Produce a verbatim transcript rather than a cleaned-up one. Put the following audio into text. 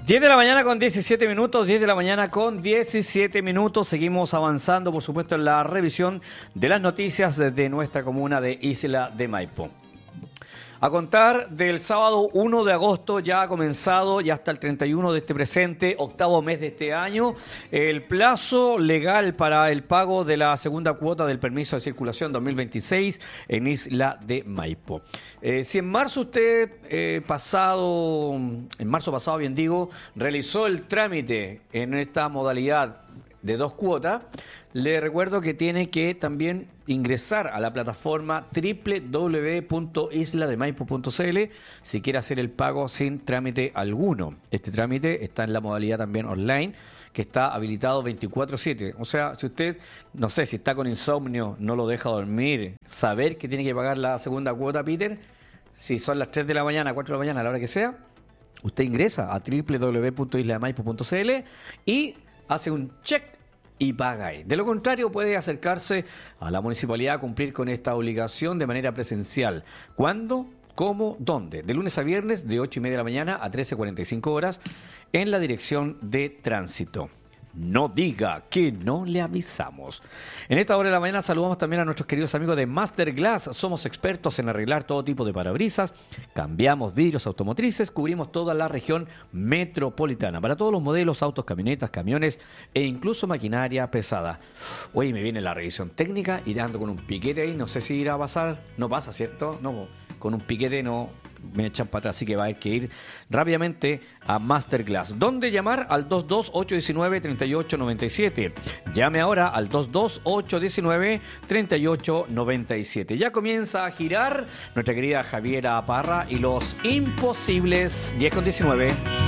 diez de la mañana con diecisiete minutos, diez de la mañana con diecisiete minutos. Seguimos avanzando, por supuesto, en la revisión de las noticias de nuestra comuna de Isla de Maipo. A contar del sábado uno de agosto ya ha comenzado y hasta el treinta y uno de este presente, octavo mes de este año, el plazo legal para el pago de la segunda cuota del permiso de circulación dos mil veintiséis en Isla de Maipo. Eh, si en marzo usted eh, pasado, en marzo pasado bien digo, realizó el trámite en esta modalidad de dos cuotas, le recuerdo que tiene que también ingresar a la plataforma doble u doble u doble u punto isla de maipo punto c l si quiere hacer el pago sin trámite alguno. Este trámite está en la modalidad también online, que está habilitado veinticuatro siete. O sea, si usted, no sé, si está con insomnio, no lo deja dormir, saber que tiene que pagar la segunda cuota, Peter, si son las tres de la mañana, cuatro de la mañana, a la hora que sea, usted ingresa a doble u doble u doble u punto isla de maipo punto c l y hace un check y paga ahí. De lo contrario, puede acercarse a la municipalidad a cumplir con esta obligación de manera presencial. ¿Cuándo? ¿Cómo? ¿Dónde? De lunes a viernes, de ocho y media de la mañana a trece cuarenta y cinco horas, en la dirección de tránsito. No diga que no le avisamos. En esta hora de la mañana saludamos también a nuestros queridos amigos de Master Glass. Somos expertos en arreglar todo tipo de parabrisas, cambiamos vidrios automotrices, cubrimos toda la región metropolitana para todos los modelos, autos, camionetas, camiones e incluso maquinaria pesada. Hoy me viene la revisión técnica y ando con un piquete ahí, no sé si irá a pasar. No pasa, ¿cierto? No, con un piquete no me echan para atrás, así que va a haber que ir rápidamente a Masterglass. ¿Dónde llamar? Al dos dos ocho uno nueve, tres ocho nueve siete. Llame ahora al dos dos ocho uno nueve, tres ocho nueve siete. Ya comienza a girar nuestra querida Javiera Parra y los imposibles. Diez con diecinueve.